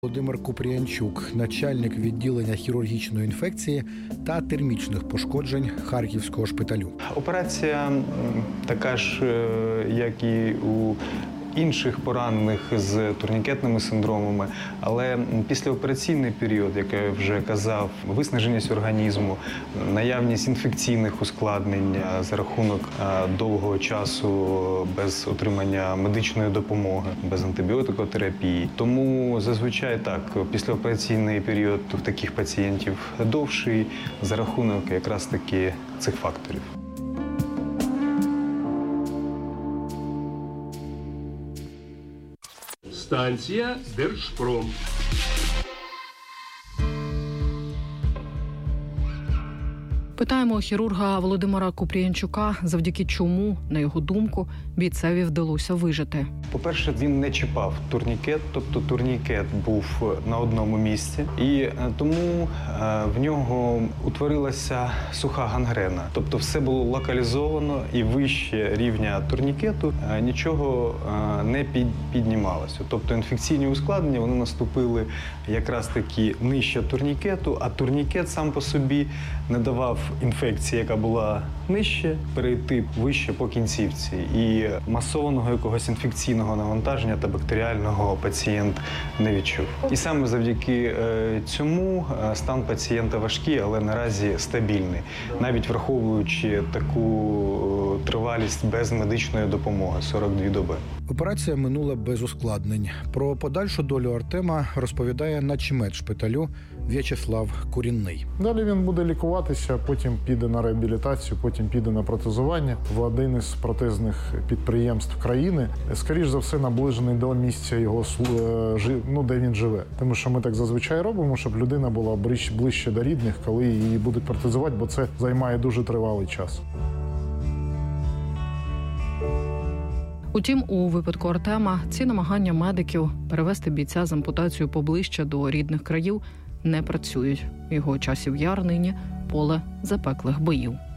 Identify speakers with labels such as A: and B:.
A: Володимир Купріянчук, начальник відділення хірургічної інфекції та термічних пошкоджень Харківського шпиталю.
B: Операція така ж, як і у інших поранених з турнікетними синдромами, але післяопераційний період, як я вже казав, виснаженість організму, наявність інфекційних ускладнень за рахунок довгого часу без отримання медичної допомоги, без антибіотикотерапії. Тому зазвичай так, післяопераційний період у таких пацієнтів довший за рахунок якраз таки цих факторів.
C: Станція Держпром.
D: Питаємо хірурга Володимира Купріянчука, завдяки чому, на його думку, бійцеві вдалося вижити.
B: По-перше, він не чіпав турнікет, тобто турнікет був на одному місці, і тому в нього утворилася суха гангрена. Тобто все було локалізовано і вище рівня турнікету нічого не піднімалося. Тобто інфекційні ускладнення вони наступили якраз таки нижче турнікету, а турнікет сам по собі не давав інфекції, яка була нижче, перейти вище по кінцівці. І масованого якогось інфекційного навантаження та бактеріального пацієнт не відчув. І саме завдяки цьому стан пацієнта важкий, але наразі стабільний, навіть враховуючи таку тривалість без медичної допомоги – 42 доби.
A: Операція минула без ускладнень. Про подальшу долю Артема розповідає начмед шпиталю В'ячеслав Курінний.
E: Далі він буде лікуватися, потім піде на реабілітацію, потім піде на протезування в один із протезних підприємств країни. Скоріш за все, наближений до місця його, де він живе. Тому що ми так зазвичай робимо, щоб людина була ближче до рідних, коли її будуть протезувати, бо це займає дуже тривалий час.
D: Утім, у випадку Артема ці намагання медиків перевести бійця з ампутацією поближче до рідних країв не працюють. Його часів яр нині – поле запеклих боїв.